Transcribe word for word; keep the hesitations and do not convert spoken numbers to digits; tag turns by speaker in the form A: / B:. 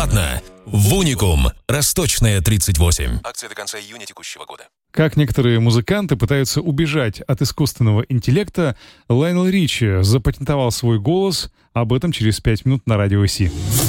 A: бесплатно в Уникум, Росточная, тридцать восемь. Акция до конца июня текущего года.
B: Как некоторые музыканты пытаются убежать от искусственного интеллекта, Лайонел Ричи запатентовал свой голос. Об этом через пять минут на Радио Си.